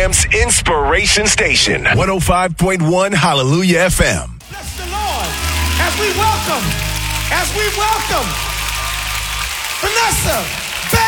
Birmingham's Inspiration Station. 105.1 Hallelujah FM. Bless the Lord as we welcome Vanessa